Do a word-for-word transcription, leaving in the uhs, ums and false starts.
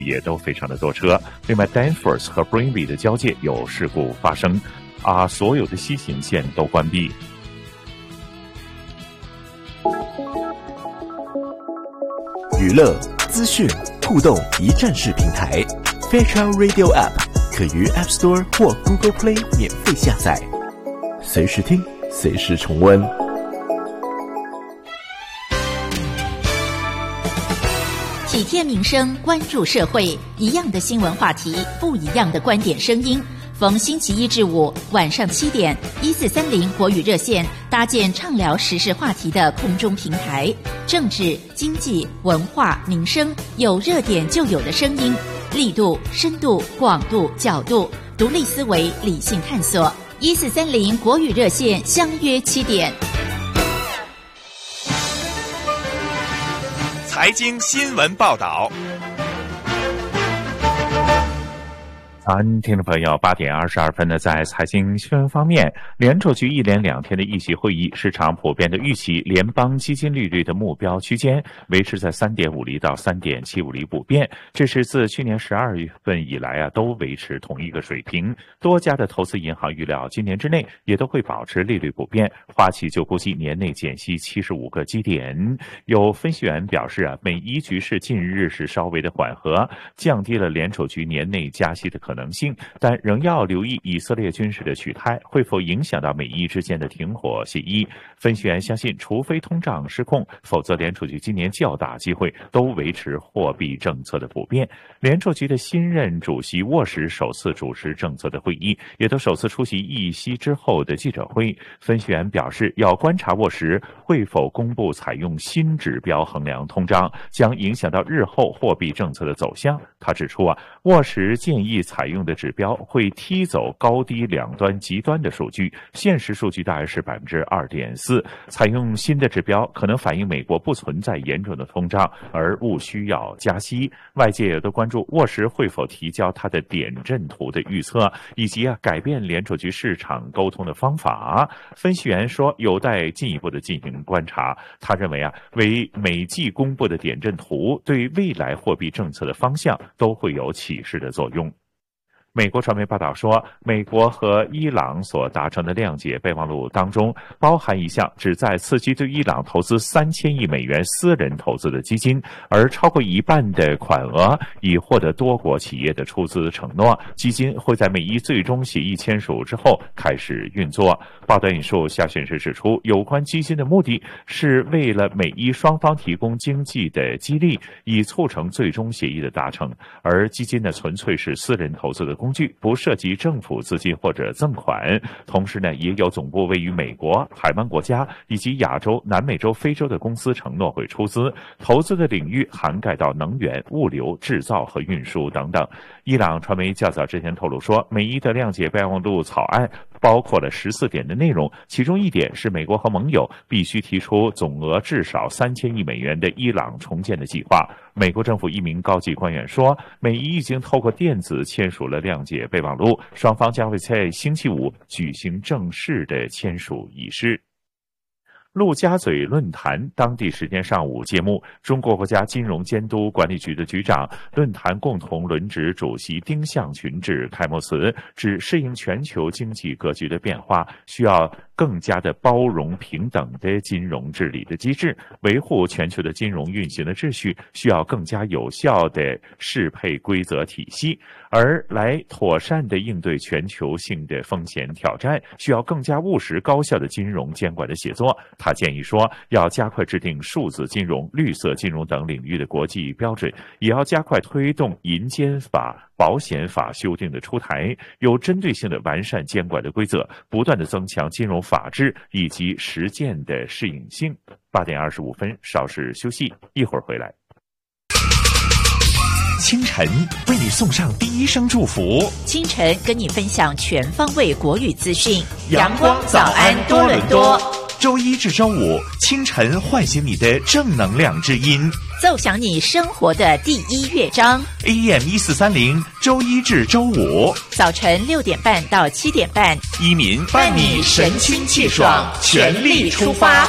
也都非常的多车。另外 Danforth 和 Brinley 的交界有事故发生，啊，所有的西行线都关闭。 娱乐、资讯、互动一站式平台 Fairchild Radio App 可于 App Store 或 Google Play 免费下载，随时听，随时重温。 体贴民生，关注社会，一样的新闻话题，不一样的观点声音。逢星期一至五晚上七点，一四三零国语热线搭建畅聊时事话题的空中平台，政治、经济、文化、民生，有热点就有的声音，力度、深度、广度、角度，独立思维，理性探索。一四三零国语热线相约七点。 财经新闻报道。 早安，听众朋友，八点二十二分呢，在财经新闻方面，联储局一连两天的议息会议，市场普遍的预期联邦基金利率的目标区间维持在 三点五 厘到 三点七五 厘不变，这是自去年十二月份以来啊都维持同一个水平。多家的投资银行预料今年之内也都会保持利率不变，花旗就估计年内减息七十五个基点。有分析员表示啊，美伊局势近日是稍微的缓和，降低了联储局年内加息的可能可能性，但仍要留意以色列军事的取态会否影响到美伊之间的停火协议。分析员相信，除非通胀失控，否则联储局今年较大机会都维持货币政策的不变。联储局的新任主席沃什首次主持政策的会议，也都首次出席议息之后的记者会。分析员表示，要观察沃什会否公布采用新指标衡量通胀，将影响到日后货币政策的走向。他指出啊，沃什建议采用的指标会踢走高低两端极端的数据，现实数据大概是 百分之二点四， 采用新的指标可能反映美国不存在严重的通胀，而勿需要加息。外界也都关注沃什会否提交他的点阵图的预测，以及啊改变联储局市场沟通的方法。分析员说，有待进一步的进行观察。他认为啊，为每季公布的点阵图对未来货币政策的方向都会有启示的作用。美国传媒报道说，美国和伊朗所达成的谅解备忘录当中，包含一项旨在刺激对伊朗投资三千亿美元私人投资的基金，而超过一半的款额已获得多国企业的出资承诺。基金会在美伊最终协议签署之后开始运作。报道引述消息人士指出，有关基金的目的是为了美伊双方提供经济的激励，以促成最终协议的达成。而基金呢，纯粹是私人投资的工具，不涉及政府资金或者赠款。同时呢，也有总部位于美国、海湾国家以及亚洲、南美洲、非洲的公司承诺会出资，投资的领域涵盖到能源、物流、制造和运输等等。伊朗传媒较早之前透露说，美伊的谅解备忘录草案包括了十四点的内容，其中一点是美国和盟友必须提出总额至少三千亿美元的伊朗重建的计划。美国政府一名高级官员说，美伊已经透过电子签署了谅解备忘录，双方将会在星期五举行正式的签署仪式。陆家嘴论坛当地时间上午揭幕，中国国家金融监督管理局的局长、论坛共同轮值主席丁向群致开幕词，指适应全球经济格局的变化，需要更加的包容平等的金融治理的机制，维护全球的金融运行的秩序，需要更加有效的适配规则体系，而来妥善的应对全球性的风险挑战，需要更加务实高效的金融监管的协作。他建议说，要加快制定数字金融、绿色金融等领域的国际标准，也要加快推动银监法、保险法修订的出台，有针对性的完善监管的规则，不断的增强金融法治以及实践的适应性。八点二十五分，稍事休息，一会儿回来。 清晨为你送上第一声祝福， 清晨跟你分享全方位国语资讯， 阳光早安多伦多。周一至周五清晨唤醒你的正能量之音， 奏响你生活的第一乐章。 A M 一四三零，周一至周五早晨六点半到七点半， 一民伴你神清气爽，全力出发。